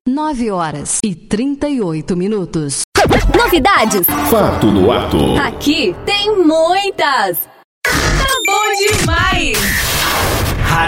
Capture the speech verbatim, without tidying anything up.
Nove horas e trinta e oito minutos. Novidades. Fato no ato. Aqui tem muitas. Tá bom demais.